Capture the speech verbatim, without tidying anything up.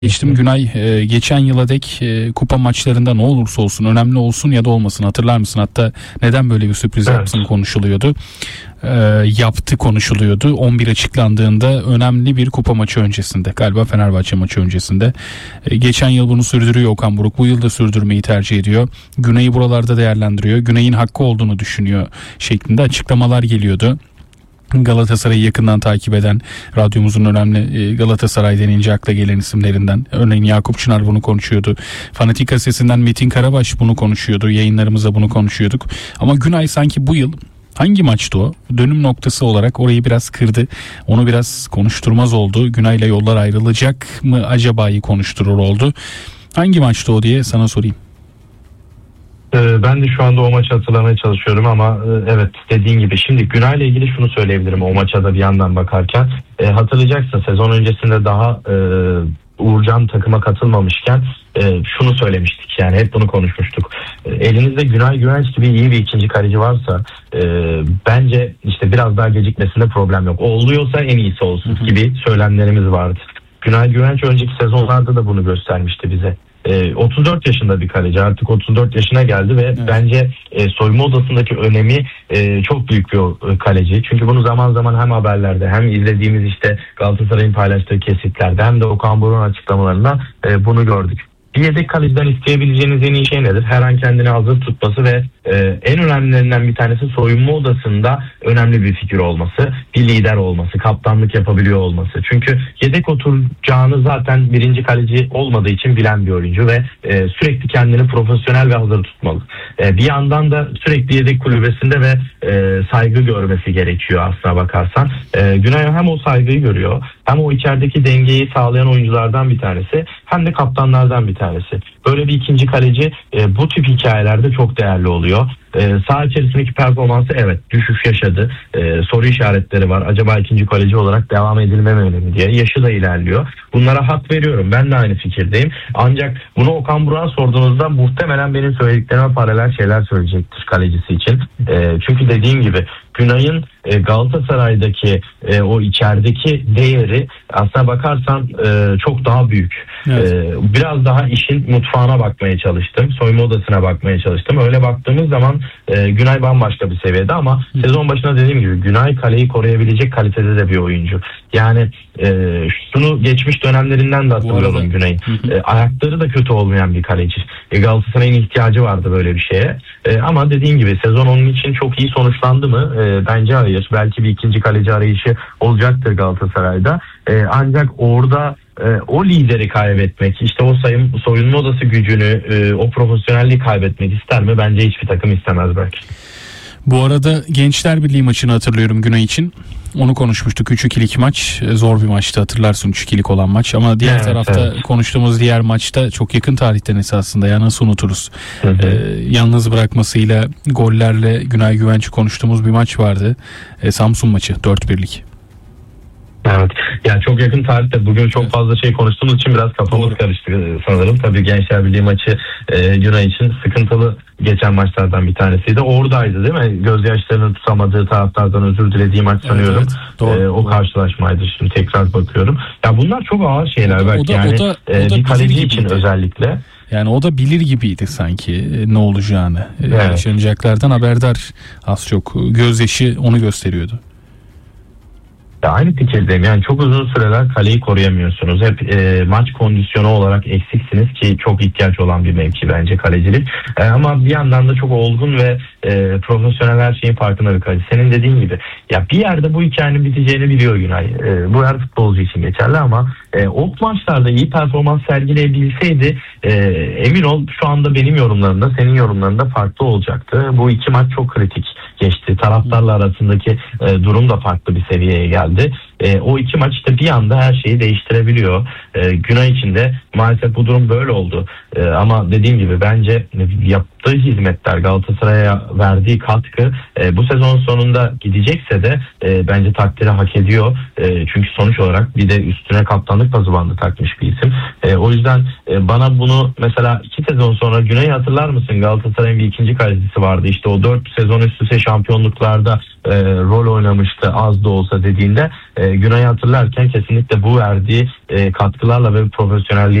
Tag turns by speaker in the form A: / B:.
A: Geçtim Günay, e, geçen yıla dek e, kupa maçlarında ne olursa olsun, önemli olsun ya da olmasın, hatırlar mısın? Hatta neden böyle bir sürpriz
B: Evet.
A: yapsın konuşuluyordu. E, yaptı konuşuluyordu. on bir açıklandığında önemli bir kupa maçı öncesinde, galiba Fenerbahçe maçı öncesinde. E, geçen yıl bunu sürdürüyor Okan Buruk. Bu yıl da sürdürmeyi tercih ediyor. Günay'ı buralarda değerlendiriyor. Günay'ın hakkı olduğunu düşünüyor şeklinde açıklamalar geliyordu. Galatasaray'ı yakından takip eden, radyomuzun önemli Galatasaray denince akla gelen isimlerinden, örneğin Yakup Çınar bunu konuşuyordu. Fanatik Gazetesi'nden Metin Karabaş bunu konuşuyordu. Yayınlarımızda bunu konuşuyorduk. Ama Günay sanki bu yıl, hangi maçtı o? Dönüm noktası olarak orayı biraz kırdı. Onu biraz konuşturmaz oldu. Günay'la yollar ayrılacak mı acaba'yı konuşturur oldu. Hangi maçtı o diye sana sorayım.
B: Ben de şu anda o maçı hatırlamaya çalışıyorum ama evet, dediğin gibi. Şimdi Günay'la ilgili şunu söyleyebilirim o maça da bir yandan bakarken. E, hatırlayacaksın, sezon öncesinde daha e, Uğurcan takıma katılmamışken e, şunu söylemiştik, yani hep bunu konuşmuştuk. E, elinizde Günay Güvenç gibi iyi bir ikinci kaleci varsa e, bence işte biraz daha gecikmesinde problem yok. Oluyorsa en iyisi olsun gibi söylemlerimiz vardı. Günay Güvenç önceki sezonlarda da bunu göstermişti bize. E, otuz dört yaşında bir kaleci, artık otuz dört yaşına geldi ve evet. bence e, soyunma odasındaki önemi e, çok büyük bir kaleci. Çünkü bunu zaman zaman hem haberlerde hem izlediğimiz işte Galatasaray'ın paylaştığı kesitlerde hem de Okan Buruk'un açıklamalarında e, bunu gördük. Bir yedek kaleciden isteyebileceğiniz en iyi şey nedir? Her an kendini hazır tutması ve e, en önemlilerinden bir tanesi soyunma odasında önemli bir figür olması, bir lider olması, kaptanlık yapabiliyor olması. Çünkü yedek oturacağını zaten birinci kaleci olmadığı için bilen bir oyuncu ve e, sürekli kendini profesyonel ve hazır tutmalı. E, bir yandan da sürekli yedek kulübesinde ve e, saygı görmesi gerekiyor aslına bakarsan. E, Günay hem o saygıyı görüyor, hem o içerideki dengeyi sağlayan oyunculardan bir tanesi, hem de kaptanlardan bir tanesi. Böyle bir ikinci kaleci e, bu tip hikayelerde çok değerli oluyor. E, saha içerisindeki performansı evet düşüş yaşadı. E, soru işaretleri var. Acaba ikinci kaleci olarak devam edilmemeli mi diye. Yaşı da ilerliyor. Bunlara hak veriyorum. Ben de aynı fikirdeyim. Ancak bunu Okan Buruk'a sorduğunuzda muhtemelen benim söylediklerime paralel şeyler söyleyecektir kalecisi için. E, çünkü dediğim gibi Günay'ın e, Galatasaray'daki e, o içerideki değeri aslına bakarsan e, çok daha büyük. Evet. E, biraz daha işin mutfağına bakmaya çalıştım. Soyunma odasına bakmaya çalıştım. Öyle baktığımız zaman e, Günay bambaşka bir seviyede ama Hı. sezon başına dediğim gibi Günay kaleyi koruyabilecek kalitede de bir oyuncu. Yani e, şunu geçmiş dönemlerinden de hatırlıyorum Günay'ın. E, ayakları da kötü olmayan bir kaleci. E, Galatasaray'ın ihtiyacı vardı böyle bir şeye. E, ama dediğim gibi sezon onun için çok iyi sonuçlandı mı? E, bence hayır. Belki bir ikinci kaleci arayışı olacaktır Galatasaray'da. E, ancak orada e, o lideri kaybetmek, işte o sayım, soyunma odası gücünü, e, o profesyonelliği kaybetmek ister mi? Bence hiçbir takım istemez belki.
A: Bu arada Gençler Birliği maçını hatırlıyorum Günay için. Onu konuşmuştuk. üç ikilik maç. Zor bir maçtı, hatırlarsın, üç ikilik olan maç. Ama diğer evet, tarafta evet. konuştuğumuz diğer maçta çok yakın tarihten esasında. Ya nasıl unuturuz? Hı hı. Ee, yalnız bırakmasıyla, gollerle Günay Güvenç'i konuştuğumuz bir maç vardı. Ee, Samsun maçı dört birlik.
B: Evet. Yani çok yakın tarihte bugün çok evet. fazla şey konuştuğumuz için biraz kafamız Doğru. karıştı sanırım. Tabii Gençler Birliği maçı e, Günay için sıkıntılı geçen maçlardan bir tanesiydi. Oradaydı değil mi? Gözyaşlarını tutamadığı, taraftardan özür dilediği maç sanıyorum. Evet, evet. Doğru, e, o doğru. karşılaşmaydı. Şimdi tekrar bakıyorum. Ya bunlar çok ağır şeyler o da, belki. O da, yani o da, o da bir kaleci için özellikle.
A: Yani o da bilir gibiydi sanki ne olacağını. Evet. Yaşanacaklardan haberdar az çok. Gözyaşı onu gösteriyordu.
B: Ya aynı fikirdeyim. Yani çok uzun süreler kaleyi koruyamıyorsunuz. Hep e, maç kondisyonu olarak eksiksiniz ki çok ihtiyaç olan bir mevki bence kalecilik. E, ama bir yandan da çok olgun ve e, profesyonel her şeyin farkında bir kaleci. Senin dediğin gibi. Ya bir yerde bu hikayenin biteceğini biliyor Günay. E, bu her futbolcu için geçerli ama e, o maçlarda iyi performans sergileyebilseydi e, emin ol şu anda benim yorumlarımda, senin yorumlarında farklı olacaktı. Bu iki maç çok kritik geçti. Taraftarla arasındaki e, durum da farklı bir seviyeye geldi. E, o iki maç işte bir anda her şeyi değiştirebiliyor. E, Günay için de maalesef bu durum böyle oldu. E, ama dediğim gibi bence yaptığı hizmetler, Galatasaray'a verdiği katkı e, bu sezon sonunda gidecekse de e, bence takdiri hak ediyor. E, çünkü sonuç olarak bir de üstüne kaptanlık pazı bandı takmış bir isim. E, o O yüzden e, bana bunu mesela iki sezon sonra Güney hatırlar mısın? Galatasaray'ın bir ikinci kalecisi vardı. İşte o dört sezon üst üste şampiyonluklarda e, rol oynamıştı az da olsa dediğinde e, Güney hatırlarken kesinlikle bu verdiği e, katkılarla ve profesyonelliği